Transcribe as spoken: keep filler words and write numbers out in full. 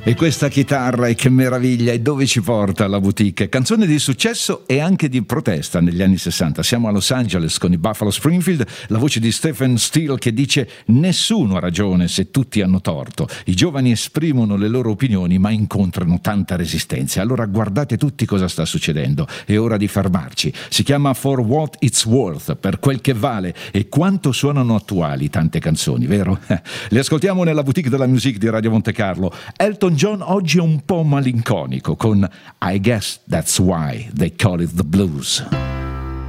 E questa chitarra, e che meraviglia, e dove ci porta la boutique? Canzone di successo e anche di protesta negli anni sessanta. Siamo a Los Angeles con i Buffalo Springfield, la voce di Stephen Steele che dice: nessuno ha ragione se tutti hanno torto. I giovani esprimono le loro opinioni ma incontrano tanta resistenza. Allora guardate tutti cosa sta succedendo. È ora di fermarci. Si chiama For What It's Worth, per quel che vale, e quanto suonano attuali tante canzoni, vero? Le ascoltiamo nella boutique della musique di Radio Monte Carlo. Elton John oggi è un po' malinconico con I Guess That's Why They Call It The Blues.